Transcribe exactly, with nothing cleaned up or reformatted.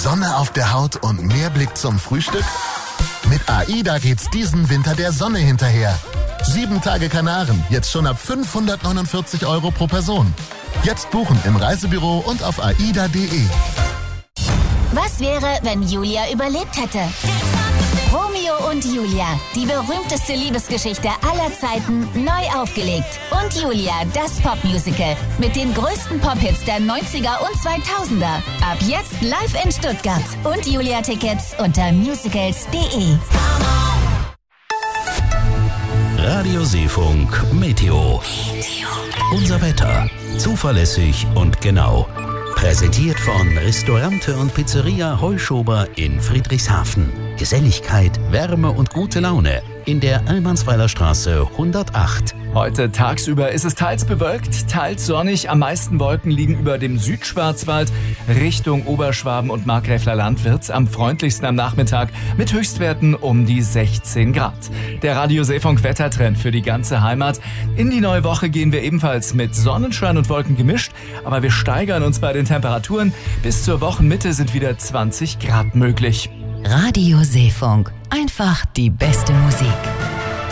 Sonne auf der Haut und mehr Blick zum Frühstück? Mit AIDA geht's diesen Winter der Sonne hinterher. Sieben Tage Kanaren, jetzt schon ab fünfhundertneunundvierzig Euro pro Person. Jetzt buchen im Reisebüro und auf aida punkt de. Was wäre, wenn Julia überlebt hätte? Romeo und Julia, die berühmteste Liebesgeschichte aller Zeiten, neu aufgelegt. Und Julia, das Popmusical mit den größten Pop-Hits der neunziger und zweitausender. Ab jetzt live in Stuttgart. Und Julia-Tickets unter musicals punkt de. Radio Seefunk Meteo. Unser Wetter. Zuverlässig und genau. Präsentiert von Restaurante und Pizzeria Heuschober in Friedrichshafen. Geselligkeit, Wärme und gute Laune in der Almansweiler Straße hundertacht. Heute tagsüber ist es teils bewölkt, teils sonnig. Am meisten Wolken liegen über dem Südschwarzwald. Richtung Oberschwaben und Markgräfler Land wird's am freundlichsten am Nachmittag mit Höchstwerten um die sechzehn Grad. Der Radio Seefunk Wettertrend für die ganze Heimat. In die neue Woche gehen wir ebenfalls mit Sonnenschein und Wolken gemischt, aber wir steigern uns bei den Temperaturen. Bis zur Wochenmitte sind wieder zwanzig Grad möglich. Radio Seefunk. Einfach die beste Musik.